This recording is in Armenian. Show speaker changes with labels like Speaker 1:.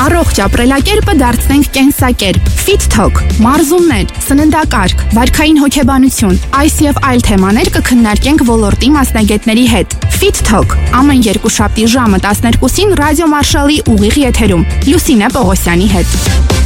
Speaker 1: Առողջ ապրելակերպը դարձնենք կենսակերպ։ Fit Talk, մարզումներ, սննդակարգ, վարքային հոգեբանություն, այս եւ այլ թեմաներ կքննարկենք ոլորտի մասնագետների հետ։ Fit Talk ամեն երկուշաբթի ժամը 12-ին Ռադիո Մարշալի ուղիղ եթերում Լուսինե Պողոսյանի հետ։